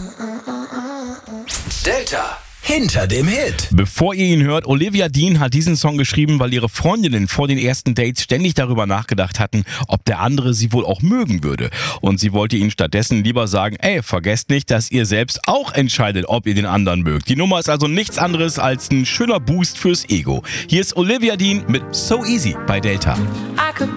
Delta hinter dem Hit. Bevor ihr ihn hört, Olivia Dean hat diesen Song geschrieben, weil ihre Freundinnen vor den ersten Dates ständig darüber nachgedacht hatten, ob der andere sie wohl auch mögen würde. Und sie wollte ihnen stattdessen lieber sagen, vergesst nicht, dass ihr selbst auch entscheidet, ob ihr den anderen mögt. Die Nummer ist also nichts anderes als ein schöner Boost fürs Ego. Hier ist Olivia Dean mit So Easy bei Delta. I could